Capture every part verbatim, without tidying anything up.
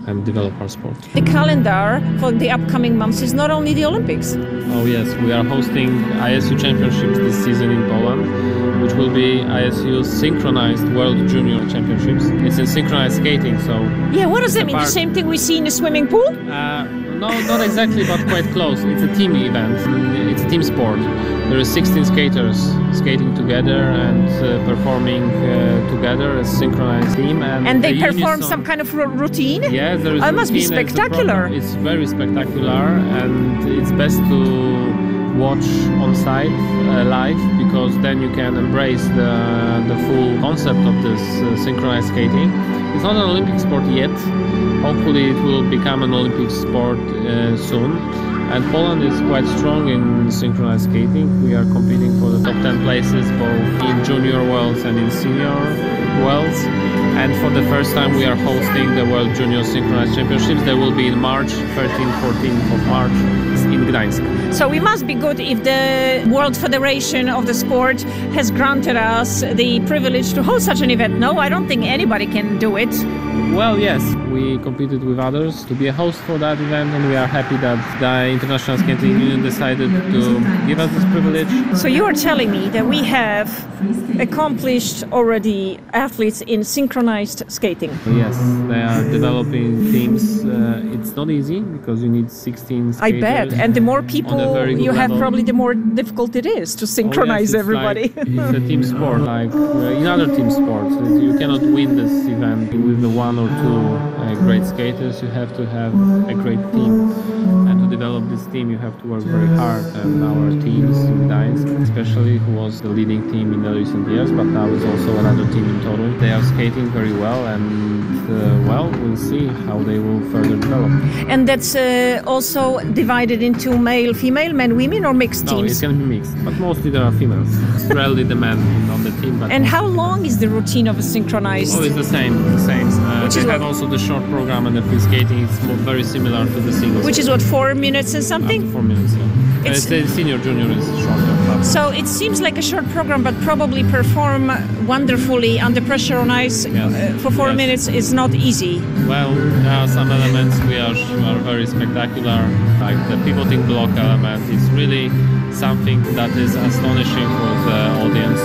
and develop our sport. The calendar for the upcoming months is not only the Olympics. Oh yes, we are hosting I S U Championships this season in Poland, which will be I S U's synchronized World Junior Championships. It's in synchronized skating, so... Yeah, what does that mean? part... The same thing we see in a swimming pool? Uh, no, not exactly, but quite close. It's a team event. It's a team sport. There are sixteen skaters skating together and uh, performing uh, together as a synchronized team. And, and they the perform unison... some kind of r- routine? Yes, there is oh, it must be routine. spectacular. It's very spectacular, and it's best to watch on site uh, live, because then you can embrace the, the full concept of this uh, synchronized skating. It's not an Olympic sport yet. Hopefully it will become an Olympic sport uh, soon. And Poland is quite strong in synchronized skating. We are competing for the top ten places both in junior worlds and in senior worlds. And for the first time we are hosting the World Junior Synchronized Championships. They will be in March, thirteenth, fourteenth of March in Gdańsk. So we must be good if the World Federation of the sport has granted us the privilege to host such an event. No, I don't think anybody can do it. Well, yes, we competed with others to be a host for that event, and we are happy that the International Skating Union decided to give us this privilege. So you are telling me that we have accomplished already athletes in synchronized skating? Yes, they are developing teams. Uh, it's not easy because you need sixteen skaters. I bet, and the more people you have, level. probably the more difficult it is to synchronize oh, yes, everybody. Like, it's a team sport, like uh, in other team sports. You cannot win this event with the one or two uh, great skaters. You have to have a great team, and to develop this team you have to work very hard. And our teams in Gdańsk, especially, who was the leading team in the recent years, but now is also another team in Torun. They are skating very well, and uh, well, we'll see how they will further develop. And that's uh, also divided into male, female, men, women, or mixed no, teams? No, it can be mixed, but mostly there are females. It's rarely the men on the team. But and how long is the routine of a synchronized? Oh, it's the same. The same. Uh, Which they is have what? Also the short program and the free skating. It's more, very similar to the singles. Which is what, four minutes and something? Uh, four minutes, yeah. It's, uh, the senior junior is shorter. So it seems like a short program, but probably perform wonderfully under pressure on ice yes. uh, for four yes. minutes is not easy. Well, there are some elements we are, are very spectacular, like the pivoting block element. It's really something that is astonishing for the audience.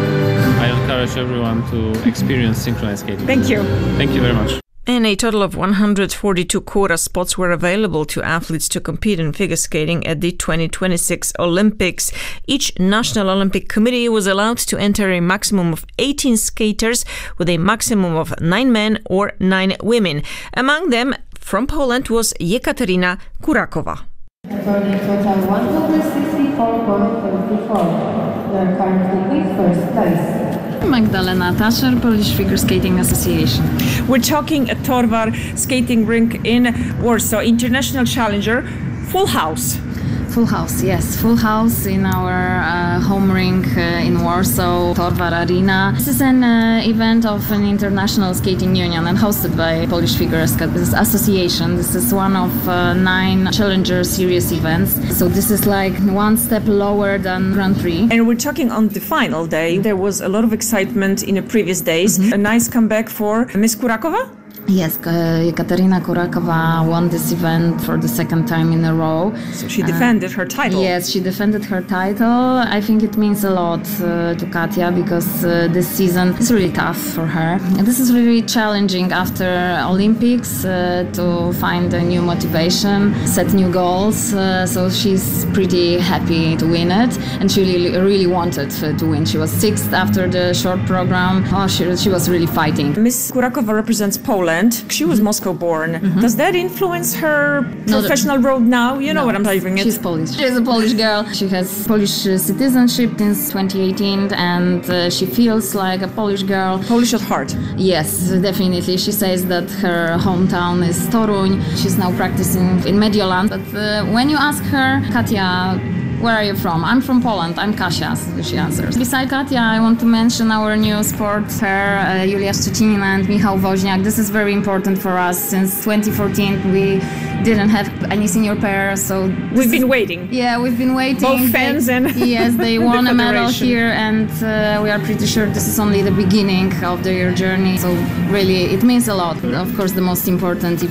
So I encourage everyone to experience synchronized skating. Thank you. Thank you very much. And a total of one hundred forty-two quota spots were available to athletes to compete in figure skating at the twenty twenty-six Olympics. Each National Olympic Committee was allowed to enter a maximum of eighteen skaters, with a maximum of nine men or nine women. Among them, from Poland, was Jekaterina Kurakowa. Recording total one hundred sixty-four point three four. We are currently in first place. Magdalena Tascher, Polish Figure Skating Association. We're talking at Torwar skating rink in Warsaw, international challenger, full house. Full house, yes, full house in our uh, home rink uh, in Warsaw, Torwar Arena. This is an uh, event of an international skating union and hosted by Polish Figure Association. This is one of uh, nine Challenger Series events. So this is like one step lower than Grand Prix. And we're talking on the final day. There was a lot of excitement in the previous days. Mm-hmm. A nice comeback for Miss Kurakowa? Yes, uh, Jekaterina Kurakowa won this event for the second time in a row. So she defended uh, her title. Yes, she defended her title. I think it means a lot uh, to Katia, because uh, this season is really tough for her. And this is really challenging after Olympics uh, to find a new motivation, set new goals. Uh, so she's pretty happy to win it, and she really, really wanted to win. She was sixth after the short program. Oh, she, she was really fighting. Miss Kurakowa represents Poland. She was Moscow born. Mm-hmm. Does that influence her professional no, road now? You know no, what I'm talking about. She's Polish. She's a Polish girl. She has Polish uh, citizenship since twenty eighteen, and uh, she feels like a Polish girl. Polish at heart. Yes, definitely. She says that her hometown is Toruń. She's now practicing in Mediolan. But uh, when you ask her, Katia, where are you from? I'm from Poland. I'm Kasia, she answers. Beside Katia, I want to mention our new sport pair, uh, Julia Szczecinina and Michał Woźniak. This is very important for us. Since twenty fourteen, we didn't have any senior pair, so... We've been waiting. Yeah, we've been waiting. Both fans they, and Yes, they the won a medal federation. here, and uh, we are pretty sure this is only the beginning of their journey. So really, it means a lot. Of course, the most important